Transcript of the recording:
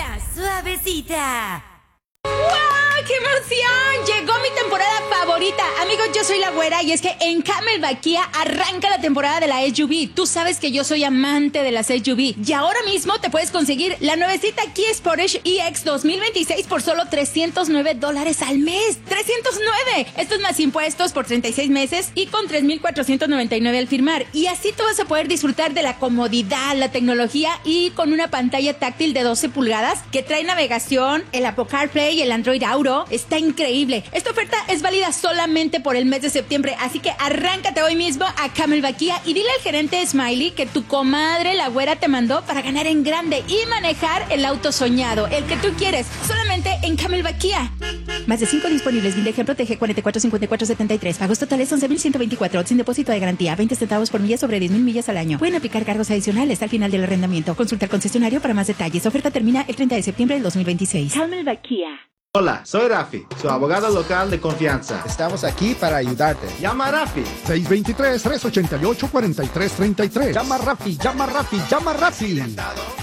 La Suavecita. ¡Wow! ¡Qué emoción! Llegó mi temporada favorita. Amigos, yo soy la Güera y es que en Camelback Kia arranca la temporada de la SUV. Tú sabes que yo soy amante de las SUV. Y ahora mismo te puedes conseguir la nuevecita Kia Sportage EX 2026 por solo $309 al mes. ¡309! Esto es más impuestos por 36 meses y con $3,499 al firmar. Y así tú vas a poder disfrutar de la comodidad, la tecnología y con una pantalla táctil de 12 pulgadas que trae navegación, el Apple CarPlay y el Android Auto. Está increíble. Esta oferta es válida solamente por el mes de septiembre, así que arráncate hoy mismo a Camelback Kia y dile al gerente Smiley que tu comadre la Güera te mandó para ganar en grande y manejar el auto soñado, el que tú quieres, solamente en Camelback Kia. Más de 5 disponibles. Bien de ejemplo, TG 445473. Pagos totales 11,124. Sin depósito de garantía. 20 centavos por milla sobre 10,000 millas al año. Pueden aplicar cargos adicionales al final del arrendamiento. Consulta al concesionario para más detalles. Oferta termina el 30 de septiembre del 2026. Camelback Kia. Hola, soy Rafi, su abogado local de confianza. Estamos aquí para ayudarte. Llama a Rafi. 623-388-4333. Llama a Rafi, llama a Rafi, llama a Rafi.